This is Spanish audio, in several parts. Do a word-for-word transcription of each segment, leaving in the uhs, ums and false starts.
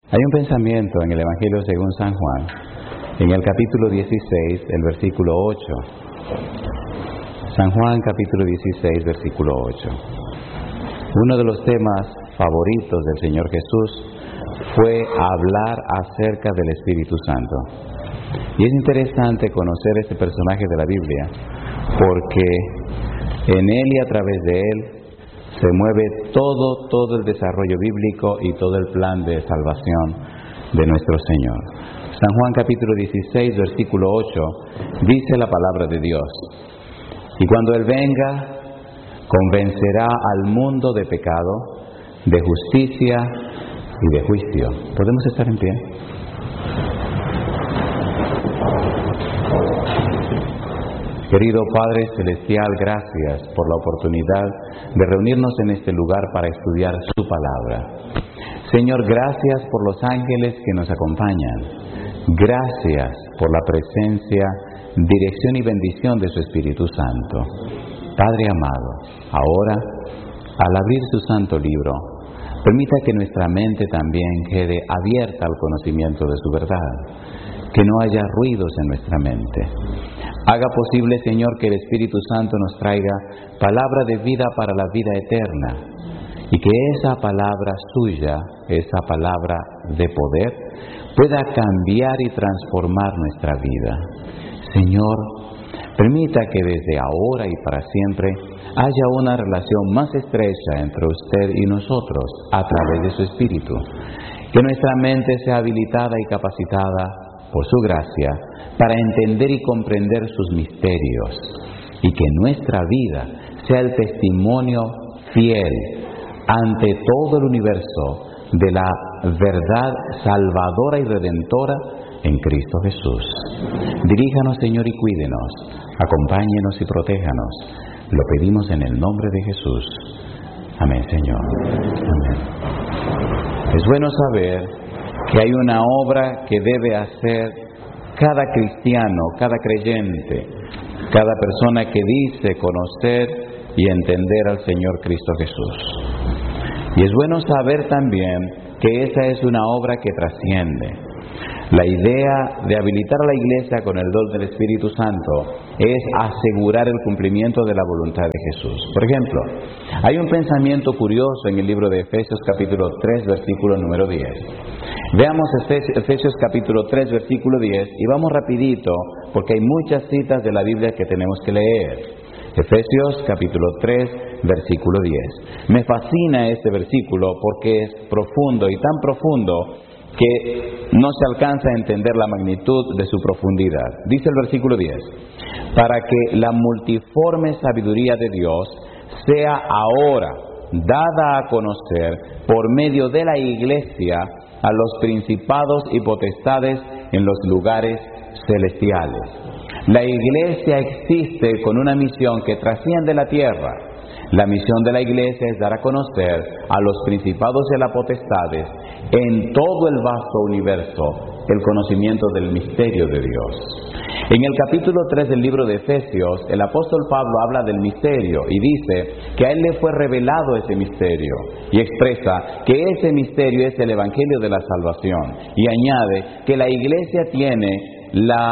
Hay un pensamiento en el Evangelio según San Juan, en el capítulo dieciséis, el versículo ocho. San Juan, capítulo dieciséis, versículo ocho. Uno de los temas favoritos del Señor Jesús fue hablar acerca del Espíritu Santo. Y es interesante conocer este personaje de la Biblia, porque en él y a través de él se mueve todo, todo el desarrollo bíblico y todo el plan de salvación de nuestro Señor. San Juan capítulo dieciséis, versículo ocho, dice la palabra de Dios: y cuando Él venga, convencerá al mundo de pecado, de justicia y de juicio. ¿Podemos estar en pie? Querido Padre Celestial, gracias por la oportunidad de reunirnos en este lugar para estudiar su palabra. Señor, gracias por los ángeles que nos acompañan. Gracias por la presencia, dirección y bendición de su Espíritu Santo. Padre amado, ahora, al abrir su santo libro, permita que nuestra mente también quede abierta al conocimiento de su verdad, que no haya ruidos en nuestra mente. Haga posible, Señor, que el Espíritu Santo nos traiga palabra de vida para la vida eterna, y que esa palabra suya, esa palabra de poder, pueda cambiar y transformar nuestra vida. Señor, permita que desde ahora y para siempre haya una relación más estrecha entre usted y nosotros a través de su Espíritu. Que nuestra mente sea habilitada y capacitada por su gracia para entender y comprender sus misterios, y que nuestra vida sea el testimonio fiel ante todo el universo de la verdad salvadora y redentora en Cristo Jesús. Diríjanos, Señor, y cuídenos, acompáñenos y protéjanos. Lo pedimos en el nombre de Jesús. Amén, Señor. Amén. Es bueno saber que hay una obra que debe hacer cada cristiano, cada creyente, cada persona que dice conocer y entender al Señor Cristo Jesús. Y es bueno saber también que esa es una obra que trasciende. La idea de habilitar a la Iglesia con el don del Espíritu Santo es asegurar el cumplimiento de la voluntad de Jesús. Por ejemplo, hay un pensamiento curioso en el libro de Efesios capítulo tres, versículo número diez. Veamos Efesios capítulo tres, versículo diez, y vamos rapidito porque hay muchas citas de la Biblia que tenemos que leer. Efesios capítulo tres, versículo diez. Me fascina este versículo porque es profundo y tan profundo que no se alcanza a entender la magnitud de su profundidad. Dice el versículo diez: para que la multiforme sabiduría de Dios sea ahora dada a conocer por medio de la Iglesia a los principados y potestades en los lugares celestiales. La Iglesia existe con una misión que trasciende la tierra. La misión de la Iglesia es dar a conocer a los principados y a las potestades en todo el vasto universo el conocimiento del misterio de Dios. En el capítulo tres del libro de Efesios, el apóstol Pablo habla del misterio y dice que a él le fue revelado ese misterio, y expresa que ese misterio es el Evangelio de la salvación, y añade que la Iglesia tiene la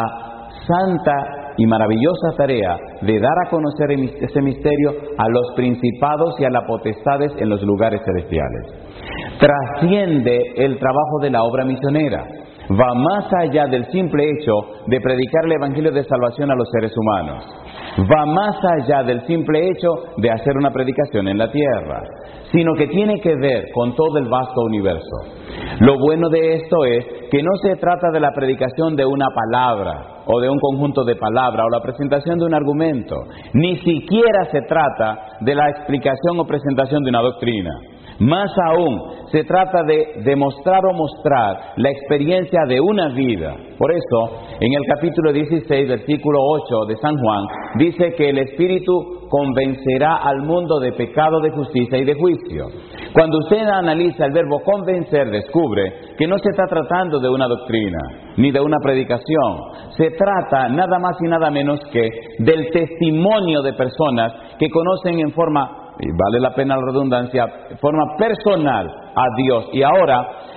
santa y maravillosa tarea de dar a conocer ese misterio a los principados y a las potestades en los lugares celestiales. Trasciende el trabajo de la obra misionera. Va más allá del simple hecho de predicar el Evangelio de salvación a los seres humanos. Va más allá del simple hecho de hacer una predicación en la tierra, sino que tiene que ver con todo el vasto universo. Lo bueno de esto es que no se trata de la predicación de una palabra o de un conjunto de palabras o la presentación de un argumento. Ni siquiera se trata de la explicación o presentación de una doctrina. Más aún, se trata de demostrar o mostrar la experiencia de una vida. Por eso, en el capítulo dieciséis, versículo ocho de San Juan, dice que el Espíritu convencerá al mundo de pecado, de justicia y de juicio. Cuando usted analiza el verbo convencer, descubre que no se está tratando de una doctrina, ni de una predicación. Se trata nada más y nada menos que del testimonio de personas que conocen en forma, y vale la pena la redundancia, de forma personal a Dios. Y ahora,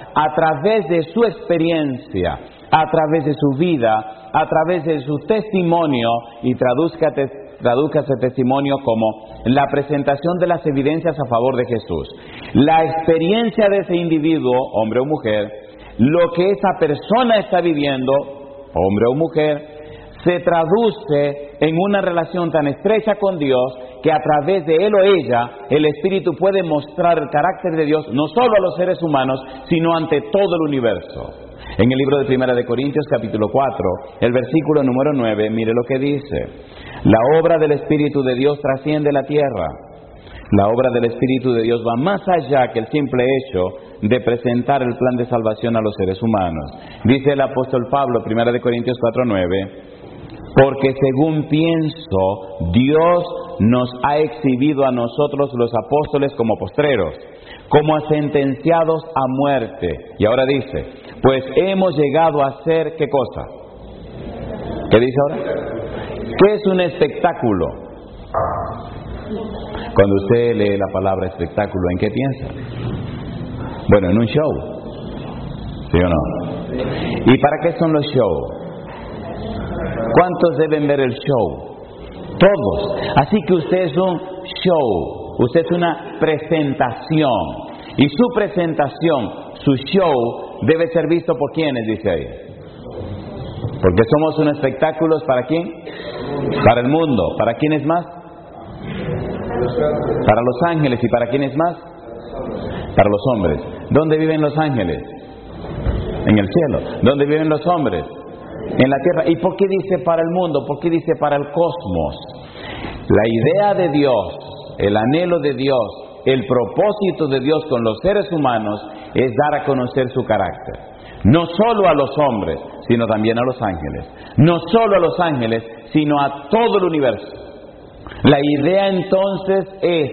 a través de su experiencia, a través de su vida, a través de su testimonio, y traduzca, te, traduzca ese testimonio como la presentación de las evidencias a favor de Jesús. La experiencia de ese individuo, hombre o mujer, lo que esa persona está viviendo, hombre o mujer, se traduce en una relación tan estrecha con Dios que a través de él o ella el Espíritu puede mostrar el carácter de Dios no solo a los seres humanos, sino ante todo el universo. En el libro de Primera de Corintios capítulo cuatro, el versículo número nueve, mire lo que dice: la obra del Espíritu de Dios trasciende la tierra. La obra del Espíritu de Dios va más allá que el simple hecho de presentar el plan de salvación a los seres humanos. Dice el apóstol Pablo, Primera de Corintios cuatro nueve, porque según pienso, Dios nos ha exhibido a nosotros los apóstoles como postreros, como a sentenciados a muerte. Y ahora dice, pues hemos llegado a ser, ¿qué cosa? ¿Qué dice ahora? ¿Qué es un espectáculo? Cuando usted lee la palabra espectáculo, ¿en qué piensa? Bueno, en un show, ¿sí o no? ¿Y para qué son los shows? ¿Cuántos deben ver el show? Todos. Así que usted es un show, usted es una presentación. Y su presentación, su show, debe ser visto por quienes, dice ahí. Porque somos un espectáculo, ¿para quién? Para el mundo. ¿Para quiénes más? Para los ángeles. ¿Y para quiénes más? Para los hombres. ¿Dónde viven los ángeles? En el cielo. ¿Dónde viven los hombres? En la tierra. ¿Y por qué dice para el mundo? ¿Por qué dice para el cosmos? La idea de Dios, el anhelo de Dios, el propósito de Dios con los seres humanos es dar a conocer su carácter. No solo a los hombres, sino también a los ángeles. No solo a los ángeles, sino a todo el universo. La idea entonces es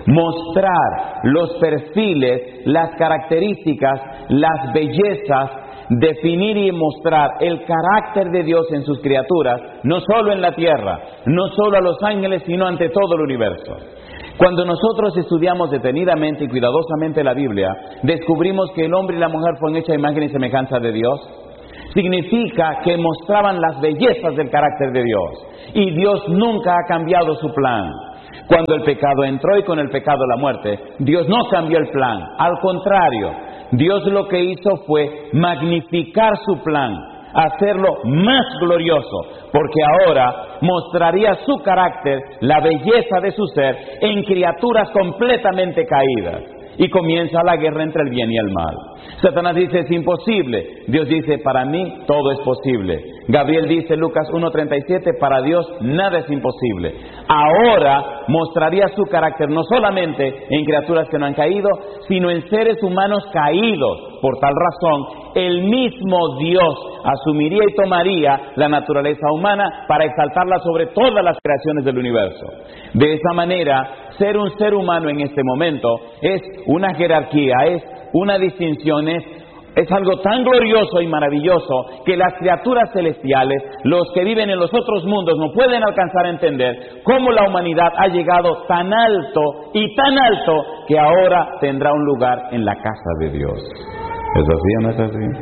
mostrar los perfiles, las características, las bellezas, definir y mostrar el carácter de Dios en sus criaturas, no solo en la tierra, no solo a los ángeles, sino ante todo el universo. Cuando nosotros estudiamos detenidamente y cuidadosamente la Biblia, descubrimos que el hombre y la mujer fueron hechos a imagen y semejanza de Dios. Significa que mostraban las bellezas del carácter de Dios. Y Dios nunca ha cambiado su plan. Cuando el pecado entró y con el pecado la muerte, Dios no cambió el plan. Al contrario, Dios lo que hizo fue magnificar su plan, hacerlo más glorioso, porque ahora mostraría su carácter, la belleza de su ser, en criaturas completamente caídas. Y comienza la guerra entre el bien y el mal. Satanás dice, es imposible. Dios dice, para mí todo es posible. Gabriel dice, Lucas uno treinta y siete, para Dios nada es imposible. Ahora mostraría su carácter no solamente en criaturas que no han caído, sino en seres humanos caídos. Por tal razón, el mismo Dios asumiría y tomaría la naturaleza humana para exaltarla sobre todas las creaciones del universo. De esa manera, ser un ser humano en este momento es una jerarquía, es una distinción, es, es algo tan glorioso y maravilloso que las criaturas celestiales, los que viven en los otros mundos, no pueden alcanzar a entender cómo la humanidad ha llegado tan alto y tan alto que ahora tendrá un lugar en la casa de Dios. ¿Es así o no es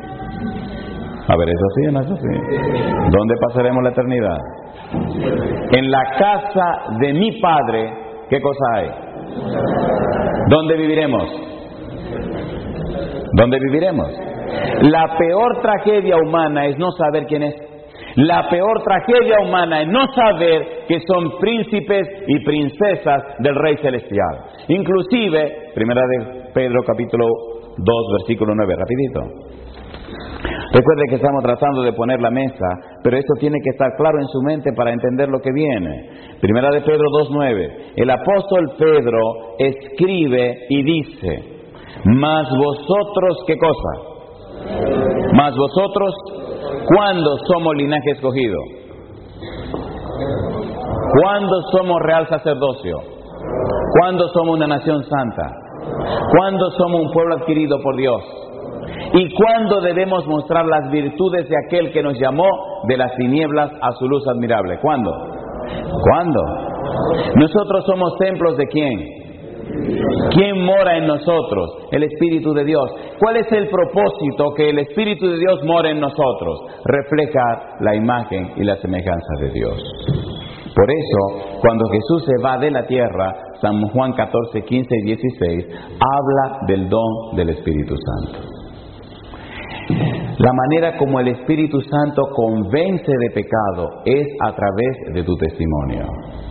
así? A ver, ¿es así o no es así? ¿Dónde pasaremos la eternidad? En la casa de mi Padre, ¿qué cosa hay? ¿Dónde viviremos? ¿Dónde viviremos? La peor tragedia humana es no saber quién es. La peor tragedia humana es no saber que son príncipes y princesas del Rey Celestial. Inclusive, Primera de Pedro capítulo dos, versículo nueve, rapidito. Recuerde que estamos tratando de poner la mesa, pero esto tiene que estar claro en su mente para entender lo que viene. Primera de Pedro dos nueve. El apóstol Pedro escribe y dice, mas vosotros, ¿qué cosa? Mas vosotros, ¿cuándo somos linaje escogido? ¿Cuándo somos real sacerdocio? ¿Cuándo somos una nación santa? ¿Cuándo somos un pueblo adquirido por Dios? ¿Y cuándo debemos mostrar las virtudes de aquel que nos llamó de las tinieblas a su luz admirable? ¿Cuándo? ¿Cuándo? Nosotros somos templos ¿de quién? ¿Quién mora en nosotros? El Espíritu de Dios. ¿Cuál es el propósito que el Espíritu de Dios mora en nosotros? Reflejar la imagen y la semejanza de Dios. Por eso, cuando Jesús se va de la tierra, San Juan catorce, quince y dieciséis, habla del don del Espíritu Santo. La manera como el Espíritu Santo convence de pecado es a través de tu testimonio.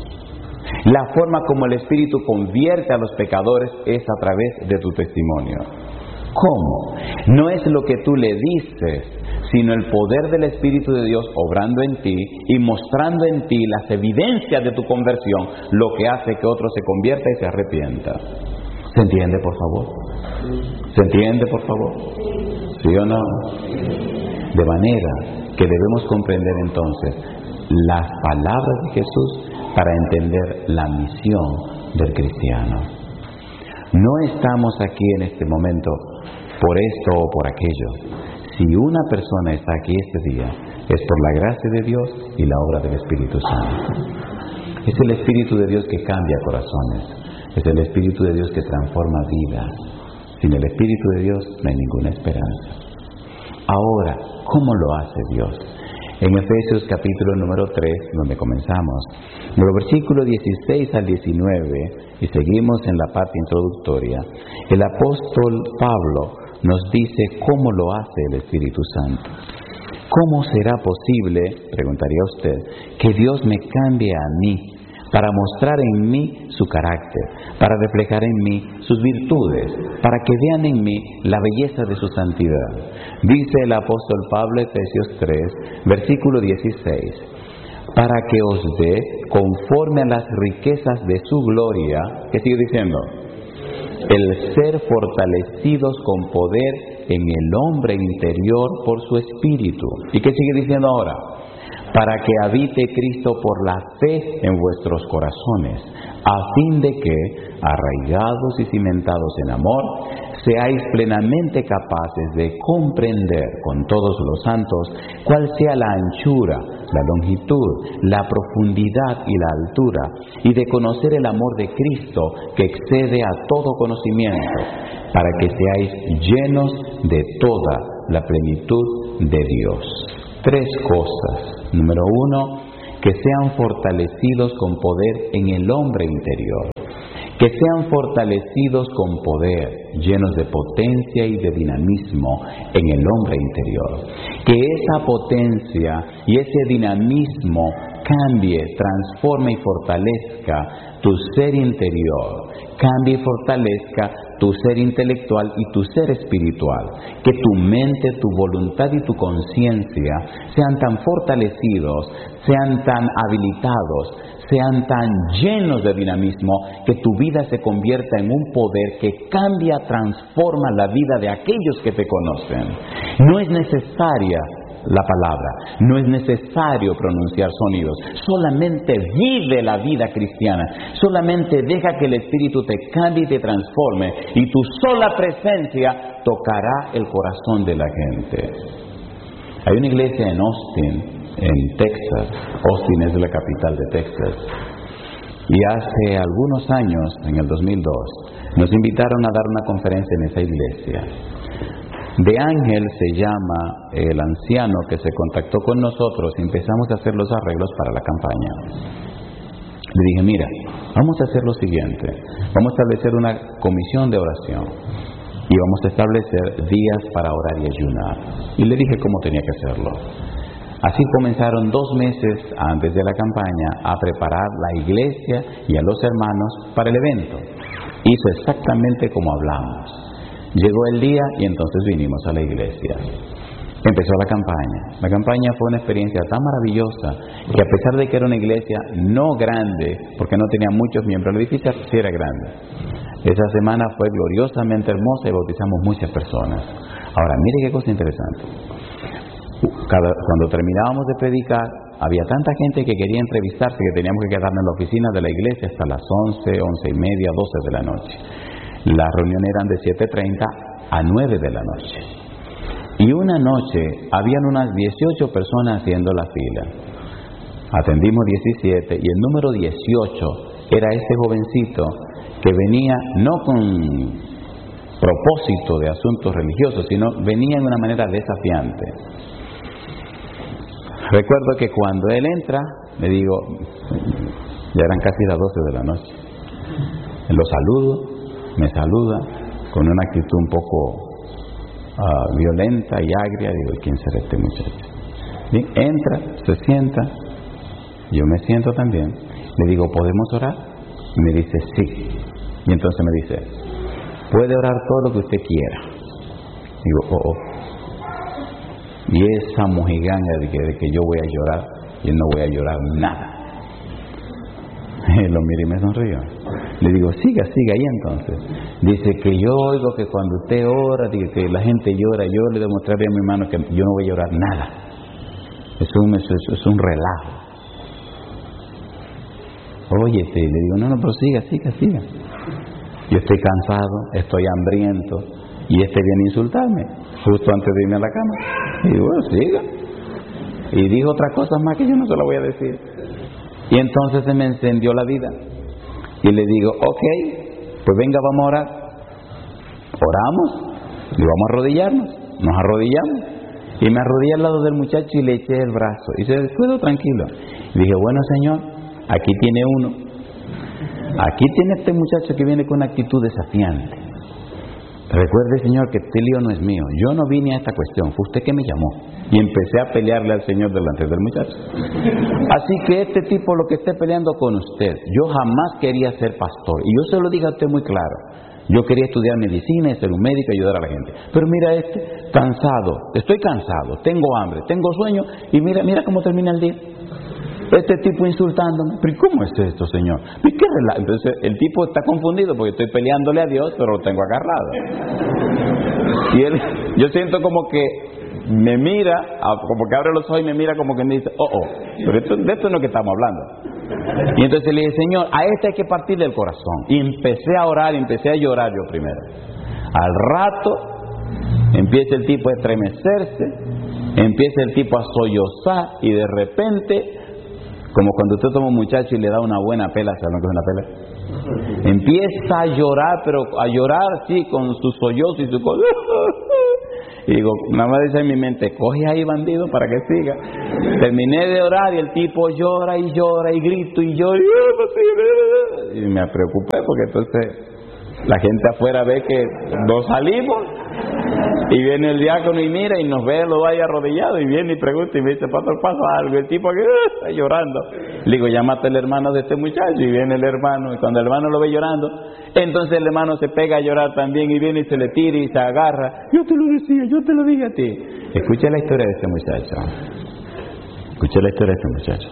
La forma como el Espíritu convierte a los pecadores es a través de tu testimonio. ¿Cómo? No es lo que tú le dices, sino el poder del Espíritu de Dios obrando en ti y mostrando en ti las evidencias de tu conversión, lo que hace que otro se convierta y se arrepienta. ¿Se entiende, por favor? ¿Se entiende, por favor? ¿Sí o no? De manera que debemos comprender entonces las palabras de Jesús para entender la misión del cristiano. No estamos aquí en este momento por esto o por aquello. Si una persona está aquí este día, es por la gracia de Dios y la obra del Espíritu Santo. Es el Espíritu de Dios que cambia corazones. Es el Espíritu de Dios que transforma vidas. Sin el Espíritu de Dios no hay ninguna esperanza. Ahora, ¿cómo lo hace Dios? En Efesios capítulo número tres, donde comenzamos, en los versículos dieciséis al diecinueve, y seguimos en la parte introductoria, el apóstol Pablo nos dice cómo lo hace el Espíritu Santo. ¿Cómo será posible, preguntaría usted, que Dios me cambie a mí para mostrar en mí su carácter, para reflejar en mí sus virtudes, para que vean en mí la belleza de su santidad? Dice el apóstol Pablo, Efesios tres, versículo dieciséis, para que os dé conforme a las riquezas de su gloria. ¿Qué sigue diciendo? El ser fortalecidos con poder en el hombre interior por su espíritu. ¿Y qué sigue diciendo ahora? Para que habite Cristo por la fe en vuestros corazones, a fin de que, arraigados y cimentados en amor, seáis plenamente capaces de comprender con todos los santos cuál sea la anchura, la longitud, la profundidad y la altura, y de conocer el amor de Cristo que excede a todo conocimiento, para que seáis llenos de toda la plenitud de Dios. Tres cosas. Número uno, que sean fortalecidos con poder en el hombre interior. Que sean fortalecidos con poder, llenos de potencia y de dinamismo en el hombre interior. Que esa potencia y ese dinamismo cambie, transforme y fortalezca tu ser interior. Cambie y fortalezca tu ser intelectual y tu ser espiritual. Que tu mente, tu voluntad y tu conciencia sean tan fortalecidos, sean tan habilitados, sean tan llenos de dinamismo, que tu vida se convierta en un poder que cambia, transforma la vida de aquellos que te conocen. No es necesaria la palabra, no es necesario pronunciar sonidos, solamente vive la vida cristiana, solamente deja que el Espíritu te cambie y te transforme, y tu sola presencia tocará el corazón de la gente. Hay una iglesia en Austin, en Texas. Austin es la capital de Texas, y hace algunos años, en el dos mil dos, nos invitaron a dar una conferencia en esa iglesia. De Ángel se llama el anciano que se contactó con nosotros y empezamos a hacer los arreglos para la campaña. Le dije, mira, vamos a hacer lo siguiente, vamos a establecer una comisión de oración y vamos a establecer días para orar y ayunar. Y le dije cómo tenía que hacerlo. Así comenzaron dos meses antes de la campaña a preparar la iglesia y a los hermanos para el evento. Hizo exactamente como hablamos. Llegó el día y entonces vinimos a la iglesia. Empezó la campaña. La campaña fue una experiencia tan maravillosa que, a pesar de que era una iglesia no grande, porque no tenía muchos miembros, el edificio sí era grande. Esa semana fue gloriosamente hermosa y bautizamos muchas personas. Ahora, mire qué cosa interesante. Cada, cuando terminábamos de predicar, había tanta gente que quería entrevistarse que teníamos que quedarnos en la oficina de la iglesia hasta las once, once y media, doce de la noche. Las reuniones eran de siete treinta a nueve de la noche. Y una noche habían unas dieciocho personas haciendo la fila. Atendimos diecisiete y el número dieciocho era este jovencito que venía no con propósito de asuntos religiosos, sino venía de una manera desafiante. Recuerdo que cuando él entra, le digo, ya eran casi las doce de la noche, lo saludo, me saluda con una actitud un poco uh, violenta y agria. Digo, ¿quién será este muchacho? Bien, entra, se sienta, yo me siento también, le digo, ¿podemos orar? Y me dice, sí. Y entonces me dice, puede orar todo lo que usted quiera. Digo, oh, oh. Y esa mojiganga de que, de que yo voy a llorar, yo no voy a llorar nada. Lo miré y me sonrió. Le digo, siga, siga ahí entonces. Dice que yo oigo que cuando usted ora, dice que la gente llora, yo le demostraré a mi hermano que yo no voy a llorar nada. Es un, es, es un relajo. Oye, le digo, no, no, pero siga, siga, siga. Yo estoy cansado, estoy hambriento, y este viene a insultarme, justo antes de irme a la cama. Y digo, bueno, siga. Y dijo otras cosas más que yo no se las voy a decir. Y entonces se me encendió la vida. Y le digo, ok, pues venga, vamos a orar. Oramos, y vamos a arrodillarnos. Nos arrodillamos. Y me arrodillé al lado del muchacho y le eché el brazo. Y se quedó tranquilo. Y dije, bueno, Señor, aquí tiene uno. Aquí tiene este muchacho que viene con una actitud desafiante. Recuerde, Señor, que este lío no es mío. Yo no vine a esta cuestión, fue usted que me llamó. Y empecé a pelearle al Señor delante del muchacho. Así que este tipo, lo que esté peleando con usted, yo jamás quería ser pastor. Y yo se lo dije a usted muy claro. Yo quería estudiar medicina y ser un médico y ayudar a la gente. Pero mira este, cansado, estoy cansado, tengo hambre, tengo sueño, y mira, mira cómo termina el día. Este tipo insultándome. ¿Pero cómo es esto, Señor? ¿Y qué relajo? Entonces el tipo está confundido porque estoy peleándole a Dios, pero lo tengo agarrado. Y él, yo siento como que me mira, como que abre los ojos y me mira como que me dice, oh, oh, pero esto, de esto es lo que estamos hablando. Y entonces le dije, Señor, a este hay que partirle el corazón. Y empecé a orar, y empecé a llorar yo primero. Al rato empieza el tipo a estremecerse, empieza el tipo a sollozar, y de repente, como cuando usted toma un muchacho y le da una buena pela, ¿saben lo que es una pela? Empieza a llorar, pero a llorar, sí, con sus sollozos y su cosa. Y digo, nada más dice en mi mente, coge ahí, bandido, para que siga. Terminé de orar y el tipo llora y llora y grito y llora. Y me preocupé porque entonces la gente afuera ve que nos salimos. Y viene el diácono y mira y nos ve los dos ahí arrodillados y viene y pregunta y me dice, pastor, pasa algo. Y el tipo aquí uh, está llorando. Le digo, llámate al hermano de este muchacho. Y viene el hermano, y cuando el hermano lo ve llorando, entonces el hermano se pega a llorar también y viene y se le tira y se agarra. Yo te lo decía, yo te lo dije a ti. Escucha la historia de este muchacho. Escucha la historia de este muchacho.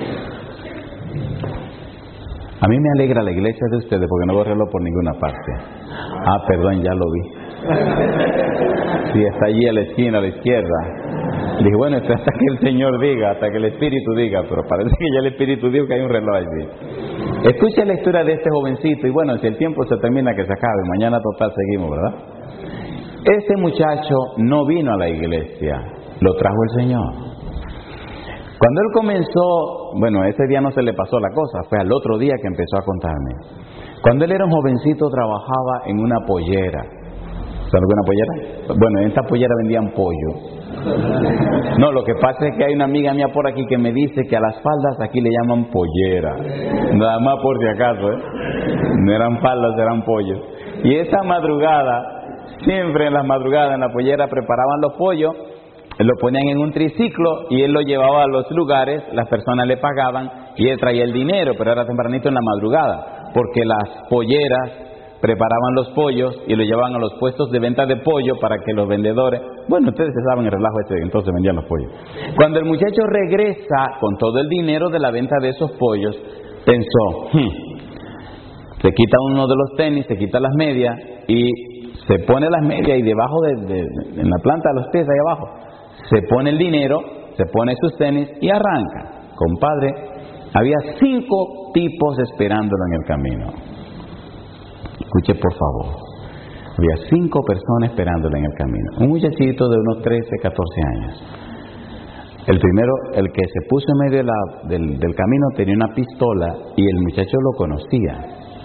A mí me alegra la iglesia de ustedes porque no veo reloj por ninguna parte. Ah, perdón, ya lo vi. Sí, está allí a la esquina, a la izquierda. Dije, bueno, hasta que el Señor diga, hasta que el Espíritu diga, pero parece que ya el Espíritu dijo que hay un reloj allí. Escucha la historia de este jovencito, y bueno, si el tiempo se termina, que se acabe, mañana total seguimos, ¿verdad? Este muchacho no vino a la iglesia, lo trajo el Señor. Cuando él comenzó, bueno, ese día no se le pasó la cosa, fue al otro día que empezó a contarme. Cuando él era un jovencito, trabajaba en una pollera. ¿Saben una pollera? Bueno, en esta pollera vendían pollo. No, lo que pasa es que hay una amiga mía por aquí que me dice que a las faldas aquí le llaman pollera. Nada más por si acaso, ¿eh? No eran faldas, eran pollos. Y esa madrugada, siempre en las madrugadas en la pollera preparaban los pollos, lo ponían en un triciclo y él lo llevaba a los lugares, las personas le pagaban y él traía el dinero, pero era tempranito en la madrugada, porque las polleras preparaban los pollos y lo llevaban a los puestos de venta de pollo para que los vendedores, bueno, ustedes se saben el relajo ese, entonces vendían los pollos. Cuando el muchacho regresa con todo el dinero de la venta de esos pollos, pensó, hmm, se quita uno de los tenis, se quita las medias y se pone las medias y debajo de, de, de en la planta de los pies ahí abajo, se pone el dinero, se pone sus tenis y arranca. Compadre, había cinco tipos esperándolo en el camino. Escuche por favor. Había cinco personas esperándolo en el camino. Un muchachito de unos trece, catorce años. El primero, el que se puso en medio de la, del, del camino, tenía una pistola y el muchacho lo conocía.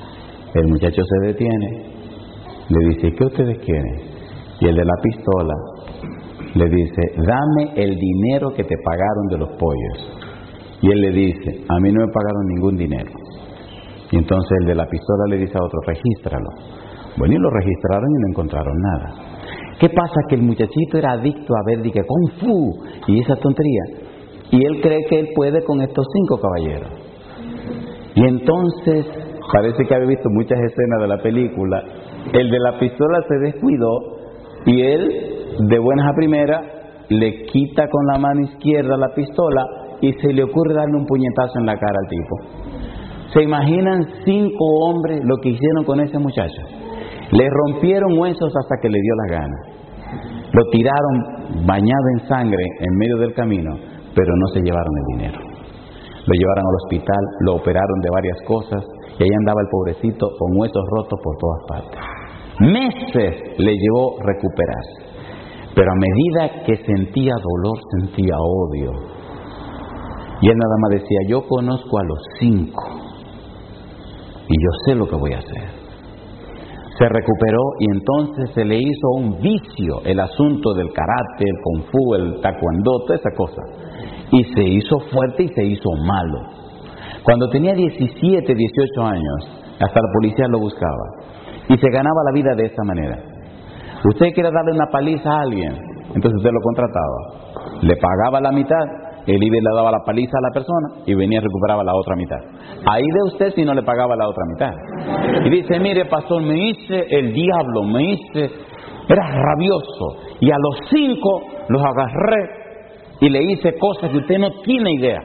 El muchacho se detiene, le dice, ¿qué ustedes quieren? Y el de la pistola le dice, dame el dinero que te pagaron de los pollos. Y él le dice, a mí no me pagaron ningún dinero. Y entonces el de la pistola le dice a otro, regístralo. Bueno, y lo registraron y no encontraron nada. ¿Qué pasa? Que el muchachito era adicto a ver, dije, Kung Fu y esa tontería. Y él cree que él puede con estos cinco caballeros. Y entonces, parece que había visto muchas escenas de la película, el de la pistola se descuidó y él, de buenas a primeras, le quita con la mano izquierda la pistola y se le ocurre darle un puñetazo en la cara al tipo. ¿Se imaginan cinco hombres lo que hicieron con ese muchacho? Le rompieron huesos hasta que le dio la gana. Lo tiraron bañado en sangre en medio del camino, pero no se llevaron el dinero. Lo llevaron al hospital, lo operaron de varias cosas y ahí andaba el pobrecito con huesos rotos por todas partes. Meses le llevó recuperarse, pero a medida que sentía dolor, sentía odio. Y él nada más decía, yo conozco a los cinco y yo sé lo que voy a hacer. Se recuperó y entonces se le hizo un vicio el asunto del karate, el kung fu, el taekwondo, toda esa cosa. Y se hizo fuerte y se hizo malo. Cuando tenía diecisiete, dieciocho años, hasta la policía lo buscaba. Y se ganaba la vida de esta manera. Usted quiere darle una paliza a alguien, entonces usted lo contrataba. Le pagaba la mitad, él iba y le daba la paliza a la persona y venía y recuperaba la otra mitad. Ahí de usted si no le pagaba la otra mitad. Y dice, mire pastor, me hice el diablo, me hice, era rabioso. Y a los cinco los agarré y le hice cosas que usted no tiene idea.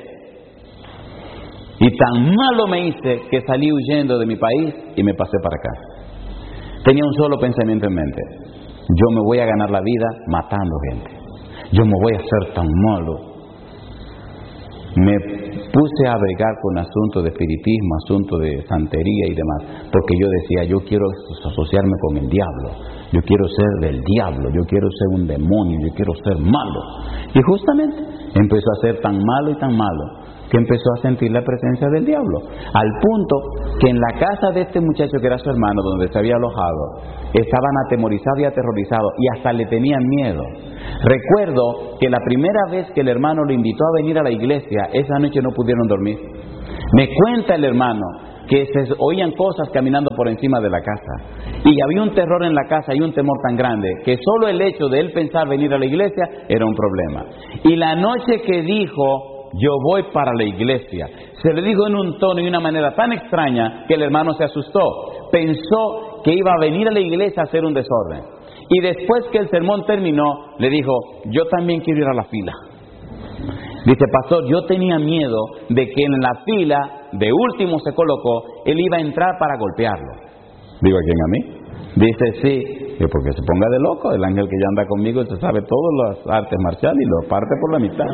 Y tan malo me hice que salí huyendo de mi país y me pasé para acá. Tenía un solo pensamiento en mente. Yo me voy a ganar la vida matando gente. Yo me voy a hacer tan malo. Me puse a bregar con asuntos de espiritismo, asuntos de santería y demás, porque yo decía, yo quiero asociarme con el diablo, yo quiero ser del diablo, yo quiero ser un demonio, yo quiero ser malo. Y justamente empezó a ser tan malo y tan malo que empezó a sentir la presencia del diablo, al punto que en la casa de este muchacho que era su hermano, donde se había alojado, estaban atemorizados y aterrorizados y hasta le tenían miedo. Recuerdo que la primera vez que el hermano lo invitó a venir a la iglesia, esa noche no pudieron dormir. Me cuenta el hermano que se oían cosas caminando por encima de la casa y había un terror en la casa y un temor tan grande que solo el hecho de él pensar venir a la iglesia era un problema. Y la noche que dijo, yo voy para la iglesia, se le dijo en un tono y una manera tan extraña que el hermano se asustó. Pensó que iba a venir a la iglesia a hacer un desorden. Y después que el sermón terminó, le dijo, yo también quiero ir a la fila. Dice, pastor, yo tenía miedo de que en la fila, de último se colocó, él iba a entrar para golpearlo. Digo, ¿a quién? ¿A mí? Dice, sí, que porque se ponga de loco, el ángel que ya anda conmigo, se sabe todas las artes marciales y lo parte por la mitad.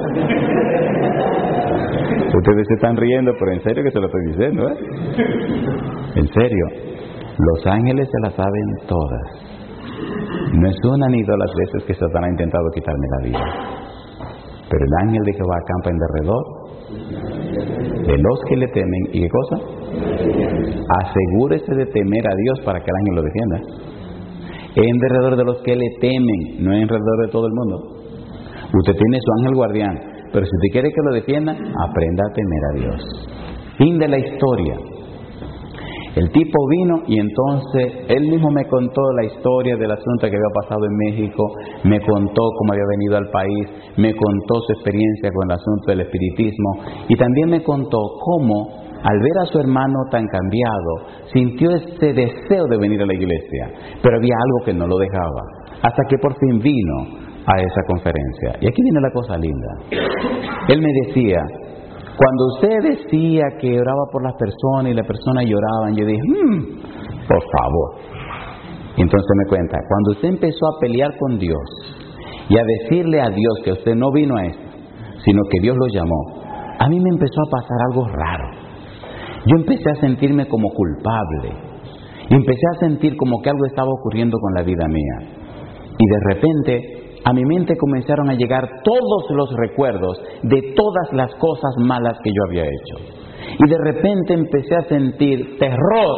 Ustedes se están riendo, pero en serio que se lo estoy diciendo, ¿eh? En serio, los ángeles se las saben todas. No es una ni dos las veces que Satanás ha intentado quitarme la vida. Pero el ángel de Jehová acampa en derredor de los que le temen. ¿Y qué cosa? Asegúrese de temer a Dios para que el ángel lo defienda. En derredor de los que le temen, no en derredor de todo el mundo. Usted tiene su ángel guardián, pero si usted quiere que lo defienda, aprenda a temer a Dios. Fin de la historia. El tipo vino y entonces él mismo me contó la historia del asunto que había pasado en México, me contó cómo había venido al país, me contó su experiencia con el asunto del espiritismo y también me contó cómo al ver a su hermano tan cambiado sintió este deseo de venir a la iglesia, pero había algo que no lo dejaba, hasta que por fin vino a esa conferencia. Y aquí viene la cosa linda. Él me decía, cuando usted decía que oraba por las personas y las personas lloraban, yo dije, mmm, por favor. Y entonces me cuenta, cuando usted empezó a pelear con Dios y a decirle a Dios que usted no vino a esto, sino que Dios lo llamó, a mí me empezó a pasar algo raro. Yo empecé a sentirme como culpable y empecé a sentir como que algo estaba ocurriendo con la vida mía. Y de repente a mi mente comenzaron a llegar todos los recuerdos de todas las cosas malas que yo había hecho. Y de repente empecé a sentir terror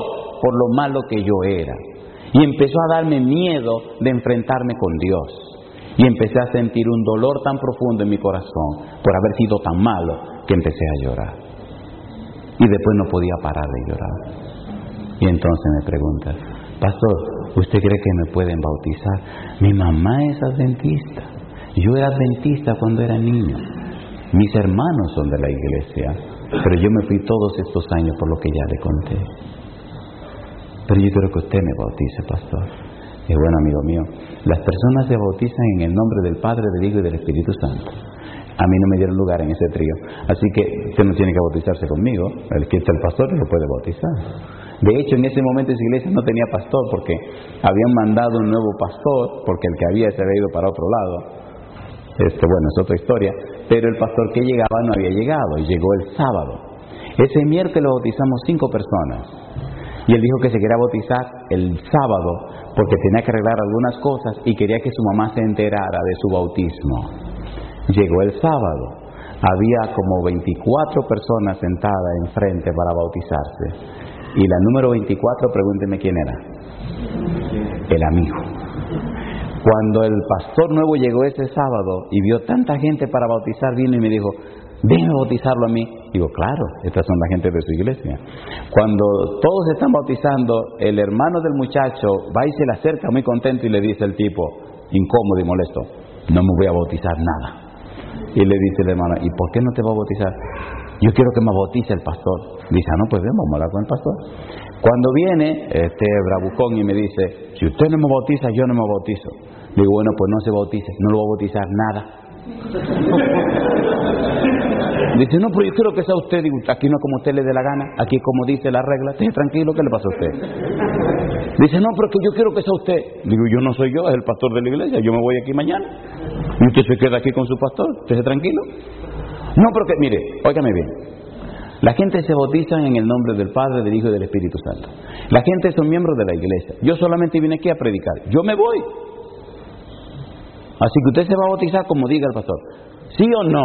por lo malo que yo era. Y empezó a darme miedo de enfrentarme con Dios. Y empecé a sentir un dolor tan profundo en mi corazón por haber sido tan malo que empecé a llorar. Y después no podía parar de llorar. Y entonces me pregunta, pastor, ¿usted cree que me pueden bautizar? Mi mamá es adventista. Yo era adventista cuando era niño. Mis hermanos son de la iglesia, pero yo me fui todos estos años por lo que ya le conté. Pero yo quiero que usted me bautice, pastor. Y bueno, amigo mío, las personas se bautizan en el nombre del Padre, del Hijo y del Espíritu Santo. A mí no me dieron lugar en ese trío, así que usted no tiene que bautizarse conmigo. El que está el pastor lo puede bautizar. De hecho, en ese momento esa iglesia no tenía pastor porque habían mandado un nuevo pastor, porque el que había se había ido para otro lado. Este, bueno, es otra historia. Pero el pastor que llegaba no había llegado y llegó el sábado. Ese miércoles bautizamos cinco personas. Y él dijo que se quería bautizar el sábado porque tenía que arreglar algunas cosas y quería que su mamá se enterara de su bautismo. Llegó el sábado. Había como veinticuatro personas sentadas enfrente para bautizarse. Y la número veinticuatro, pregúnteme quién era. El amigo. Cuando el pastor nuevo llegó ese sábado y vio tanta gente para bautizar, vino y me dijo, ven a bautizarlo a mí. Digo, claro, estas son la gente de su iglesia. Cuando todos están bautizando, el hermano del muchacho va y se le acerca muy contento y le dice al tipo, incómodo y molesto, no me voy a bautizar nada. Y le dice el hermano, ¿y por qué no te va a bautizar? Yo quiero que me bautice el pastor. Dice, ah, no, pues ven, vamos a hablar con el pastor. Cuando viene este bravucón y me dice, si usted no me bautiza, yo no me bautizo. Le digo, bueno, pues no se bautice, no lo voy a bautizar nada. Dice, no, pero yo quiero que sea usted. Digo, aquí no es como usted le dé la gana, aquí es como dice la regla. Esté tranquilo, ¿qué le pasa a usted? Dice, no, pero que yo quiero que sea usted. Digo, yo no soy yo, es el pastor de la iglesia, yo me voy aquí mañana. Y usted se queda aquí con su pastor, esté tranquilo. No, porque, mire, óigame bien. La gente se bautiza en el nombre del Padre, del Hijo y del Espíritu Santo. La gente son miembros de la iglesia. Yo solamente vine aquí a predicar. Yo me voy. Así que usted se va a bautizar como diga el pastor. ¿Sí o no?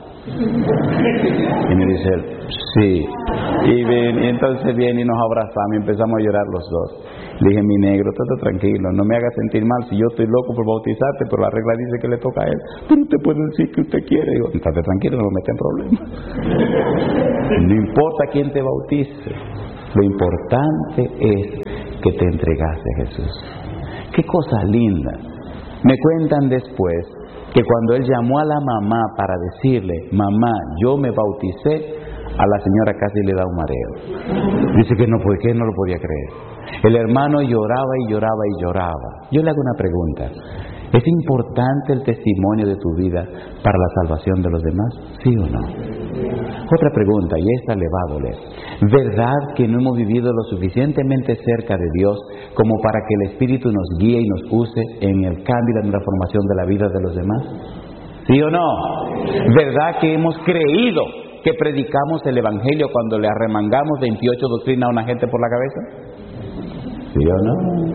Y me dice él, sí. Y, ven, y entonces viene y nos abrazamos y empezamos a llorar los dos. Le dije, mi negro, estate tranquilo, no me hagas sentir mal si yo estoy loco por bautizarte, pero la regla dice que le toca a él. Pero usted puede decir que usted quiere. Digo, estate tranquilo, no me mete en problemas. No importa quién te bautice, lo importante es que te entregaste a Jesús. Qué cosa linda. Me cuentan después que cuando él llamó a la mamá para decirle, mamá, yo me bauticé, a la señora casi le da un mareo. Dice que no, ¿por qué no lo podía creer? El hermano lloraba y lloraba y lloraba. Yo le hago una pregunta. ¿Es importante el testimonio de tu vida para la salvación de los demás? ¿Sí o no? Otra pregunta, y esta le va a doler. ¿Verdad que no hemos vivido lo suficientemente cerca de Dios como para que el Espíritu nos guíe y nos use en el cambio y la transformación de la vida de los demás? ¿Sí o no? ¿Verdad que hemos creído que predicamos el Evangelio cuando le arremangamos veintiocho doctrinas a una gente por la cabeza? ¿Sí o no?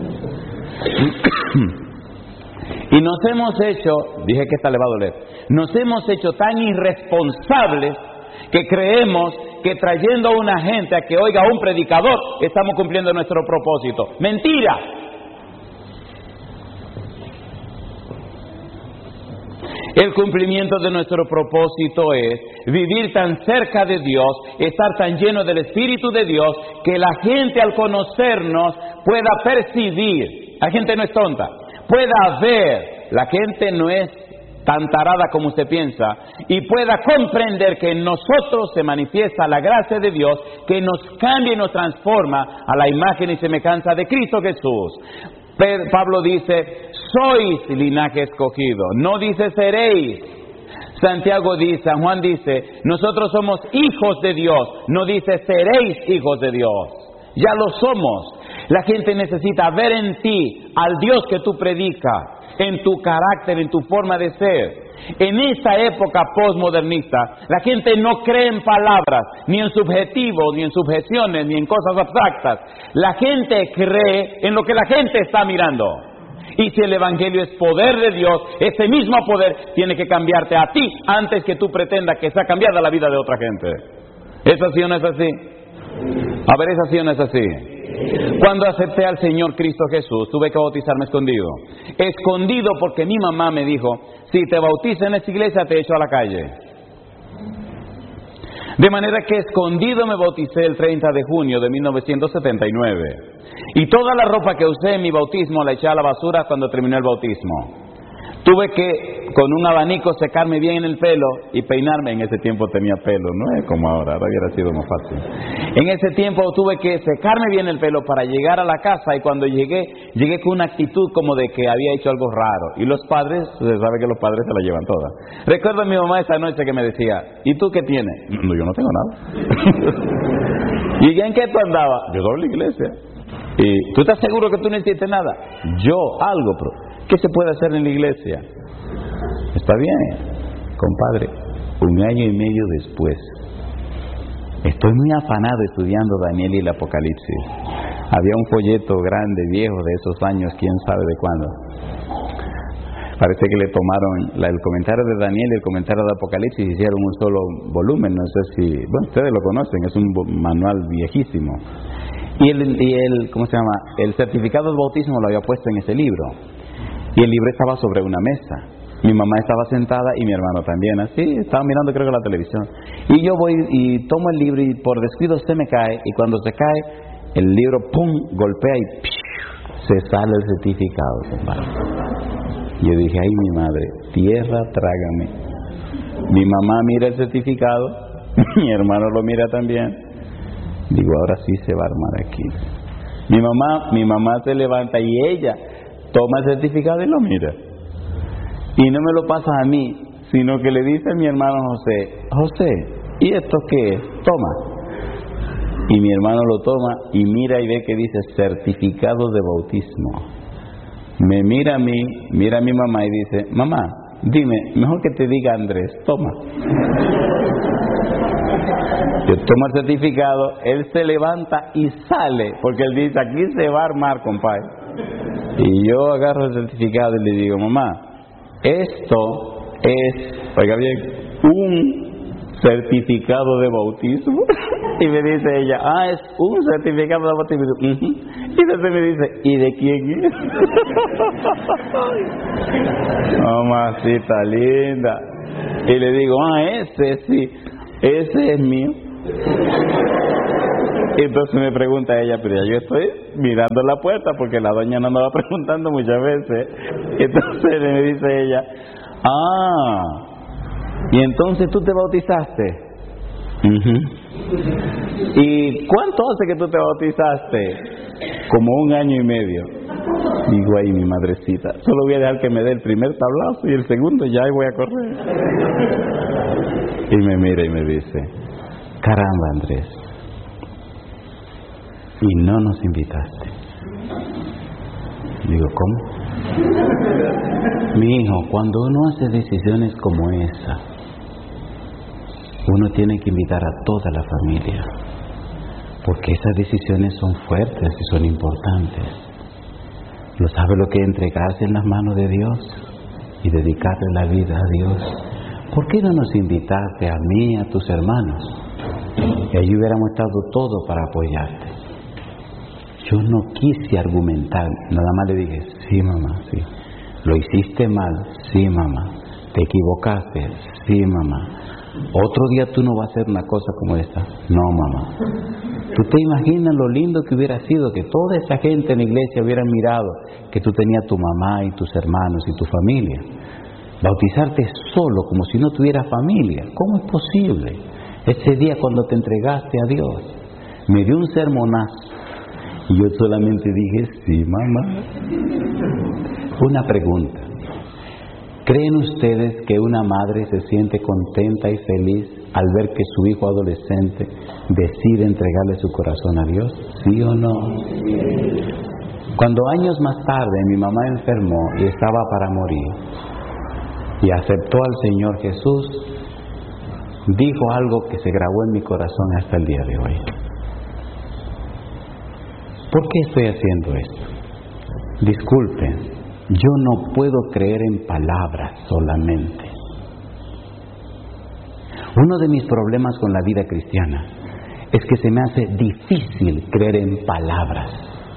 Y nos hemos hecho, dije que esta le va a doler, nos hemos hecho tan irresponsables que creemos que trayendo a una gente a que oiga a un predicador estamos cumpliendo nuestro propósito. ¡Mentira! El cumplimiento de nuestro propósito es vivir tan cerca de Dios, estar tan lleno del Espíritu de Dios, que la gente al conocernos pueda percibir, la gente no es tonta, pueda ver, la gente no es tan tarada como usted piensa, y pueda comprender que en nosotros se manifiesta la gracia de Dios, que nos cambia y nos transforma a la imagen y semejanza de Cristo Jesús. Pablo dice, sois linaje escogido, no dice seréis. Santiago dice, San Juan dice, nosotros somos hijos de Dios, no dice seréis hijos de Dios. Ya lo somos. La gente necesita ver en ti al Dios que tú predicas, en tu carácter, en tu forma de ser. En esta época postmodernista, la gente no cree en palabras, ni en subjetivos, ni en subjeciones, ni en cosas abstractas. La gente cree en lo que la gente está mirando. Y si el Evangelio es poder de Dios, ese mismo poder tiene que cambiarte a ti antes que tú pretendas que sea cambiada la vida de otra gente. ¿Es así o no es así? A ver, ¿es así o no es así? Cuando acepté al Señor Cristo Jesús, tuve que bautizarme escondido. Escondido porque mi mamá me dijo, si te bautizas en esta iglesia te echo a la calle. De manera que escondido me bauticé el treinta de junio de mil novecientos setenta y nueve. Y toda la ropa que usé en mi bautismo la eché a la basura cuando terminó el bautismo. Tuve que, con un abanico, secarme bien el pelo y peinarme. En ese tiempo tenía pelo, no es como ahora, ahora hubiera sido más fácil. En ese tiempo tuve que secarme bien el pelo para llegar a la casa, y cuando llegué, llegué con una actitud como de que había hecho algo raro. Y los padres, se sabe que los padres se la llevan todas. Recuerdo a mi mamá esa noche que me decía, ¿y tú qué tienes? No, yo no tengo nada. ¿Y en qué tú andabas? Yo doy la iglesia. ¿Y tú estás seguro que tú no hiciste nada? Yo, algo, pero ¿qué se puede hacer en la iglesia? Está bien, compadre. Un año y medio después, estoy muy afanado estudiando Daniel y el Apocalipsis. Había un folleto grande, viejo, de esos años, quién sabe de cuándo. Parece que le tomaron la, el comentario de Daniel y el comentario de Apocalipsis y hicieron un solo volumen. No sé si, bueno, ustedes lo conocen, es un manual viejísimo. Y el, y el, ¿cómo se llama? El certificado de bautismo lo había puesto en ese libro. Y el libro estaba sobre una mesa. Mi mamá estaba sentada y mi hermano también, así, estaba mirando creo que la televisión. Y yo voy y tomo el libro y por descuido se me cae, y cuando se cae, el libro, pum, golpea y ¡piu! Se sale el certificado, compadre. Yo dije, ay mi madre, tierra, trágame. Mi mamá mira el certificado, mi hermano lo mira también. Digo, ahora sí se va a armar aquí. Mi mamá, mi mamá se levanta y ella toma el certificado y lo mira. Y no me lo pasa a mí, sino que le dice a mi hermano José, José, ¿y esto qué es? Toma. Y mi hermano lo toma y mira y ve que dice certificado de bautismo. Me mira a mí, mira a mi mamá y dice, mamá, dime, mejor que te diga Andrés, toma. Yo tomo el certificado, él se levanta y sale, porque él dice, aquí se va a armar, compadre. Y yo agarro el certificado y le digo, mamá, esto es, oiga bien, un certificado de bautismo. Y me dice ella, ah, es un certificado de bautismo. Y, uh-huh. Y entonces me dice, ¿y de quién es? Mamacita linda. Y le digo, ah, ese sí, ese es mío. Y entonces me pregunta ella, pero ya yo estoy mirando la puerta porque la doña no me va preguntando muchas veces. Entonces me dice ella, ah, y entonces tú te bautizaste. Uh-huh. ¿Y cuánto hace que tú te bautizaste? Como un año y medio. Digo, ay mi madrecita, solo voy a dejar que me dé el primer tablazo y el segundo ya voy a correr. Y me mira y me dice, caramba Andrés, y no nos invitaste. Digo, ¿cómo? Mi hijo, cuando uno hace decisiones como esa, uno tiene que invitar a toda la familia, porque esas decisiones son fuertes y son importantes. ¿Lo sabe lo que es entregarse en las manos de Dios y dedicarle la vida a Dios? ¿Por qué no nos invitaste a mí y a tus hermanos? Y ahí hubiéramos estado todo para apoyarte. Yo no quise argumentar, nada más le dije, sí mamá, sí. Lo hiciste mal, sí mamá. Te equivocaste, sí mamá. Otro día tú no vas a hacer una cosa como esta. No mamá. ¿Tú te imaginas lo lindo que hubiera sido que toda esa gente en la iglesia hubiera mirado que tú tenías tu mamá y tus hermanos y tu familia? Bautizarte solo como si no tuvieras familia, ¿cómo es posible? Ese día cuando te entregaste a Dios, me dio un sermonazo. Y yo solamente dije, sí, mamá. Una pregunta. ¿Creen ustedes que una madre se siente contenta y feliz al ver que su hijo adolescente decide entregarle su corazón a Dios? ¿Sí o no? Cuando años más tarde mi mamá enfermó y estaba para morir, y aceptó al Señor Jesús, dijo algo que se grabó en mi corazón hasta el día de hoy. ¿Por qué estoy haciendo esto? Disculpen, yo no puedo creer en palabras solamente. Uno de mis problemas con la vida cristiana es que se me hace difícil creer en palabras.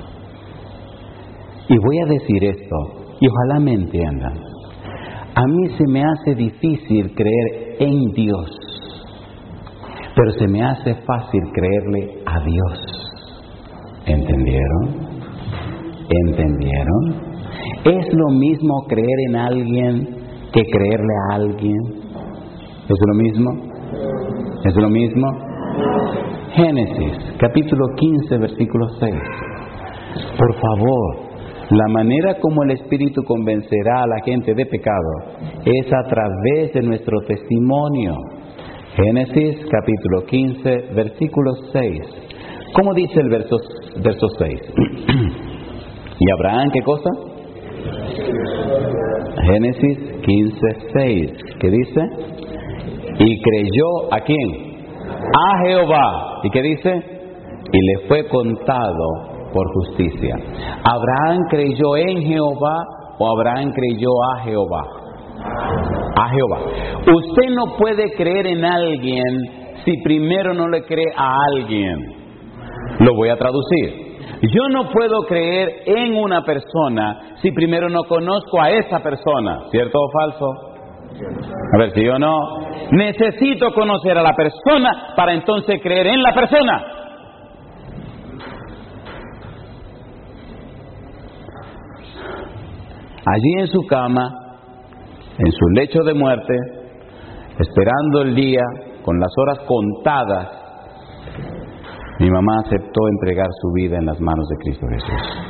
Y voy a decir esto, y ojalá me entiendan. A mí se me hace difícil creer en Dios, pero se me hace fácil creerle a Dios. ¿Entendieron? ¿Entendieron? ¿Es lo mismo creer en alguien que creerle a alguien? ¿Es lo mismo? ¿Es lo mismo? Génesis, capítulo quince, versículo seis. Por favor, la manera como el Espíritu convencerá a la gente de pecado es a través de nuestro testimonio. Génesis, capítulo quince, versículo seis. ¿Cómo dice el verso, verso seis? ¿Y Abraham qué cosa? Génesis quince, seis. ¿Qué dice? Y creyó ¿a quién? A Jehová. ¿Y qué dice? Y le fue contado por justicia. ¿Abraham creyó en Jehová o Abraham creyó a Jehová? A Jehová. Usted no puede creer en alguien si primero no le cree a alguien. Lo voy a traducir. Yo no puedo creer en una persona si primero no conozco a esa persona. ¿Cierto o falso? A ver, si yo no necesito conocer a la persona para entonces creer en la persona. Allí en su cama, en su lecho de muerte, esperando el día, con las horas contadas, mi mamá aceptó entregar su vida en las manos de Cristo Jesús.